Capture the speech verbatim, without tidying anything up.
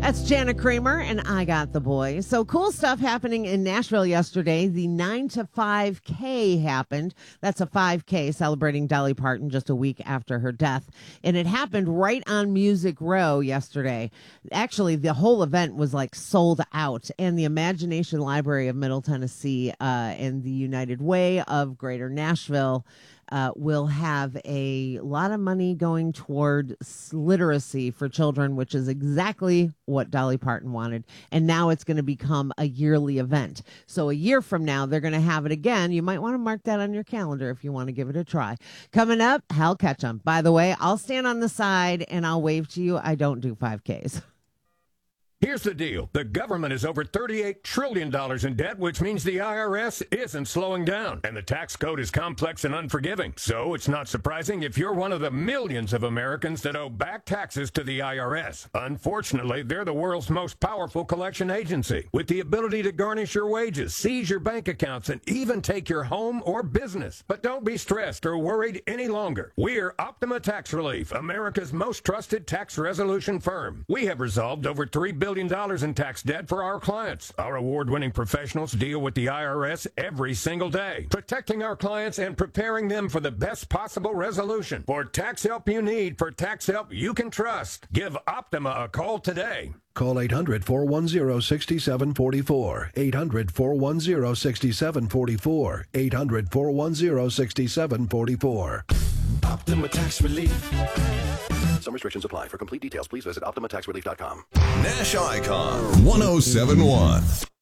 That's Jana Kramer, and I got the boy. So cool stuff happening in Nashville yesterday. The nine to five K happened. That's a five K celebrating Dolly Parton just a week after her death. And it happened right on Music Row yesterday. Actually, the whole event was like sold out. And the Imagination Library of Middle Tennessee uh, and the United Way of Greater Nashville Uh, will have a lot of money going toward literacy for children, which is exactly what Dolly Parton wanted. And now it's going to become a yearly event. So a year from now, they're going to have it again. You might want to mark that on your calendar if you want to give it a try. Coming up, Hal Ketchum. By the way, I'll stand on the side and I'll wave to you. I don't do five Ks. Here's the deal. The government is over thirty-eight trillion dollars in debt, which means the I R S isn't slowing down. And the tax code is complex and unforgiving. So it's not surprising if you're one of the millions of Americans that owe back taxes to the I R S. Unfortunately, they're the world's most powerful collection agency, with the ability to garnish your wages, seize your bank accounts, and even take your home or business. But don't be stressed or worried any longer. We're Optima Tax Relief, America's most trusted tax resolution firm. We have resolved over three billion dollars in tax debt for our clients. Our award-winning professionals deal with the I R S every single day, protecting our clients and preparing them for the best possible resolution. For tax help you need, for tax help you can trust, give Optima a call today. Call eight hundred, four one zero, six seven four four. eight hundred, four one zero, six seven four four. eight hundred, four one zero, six seven four four. Optima Tax Relief. Some restrictions apply. For complete details, please visit Optima Tax Relief dot com. Nash Icon one oh seven point one.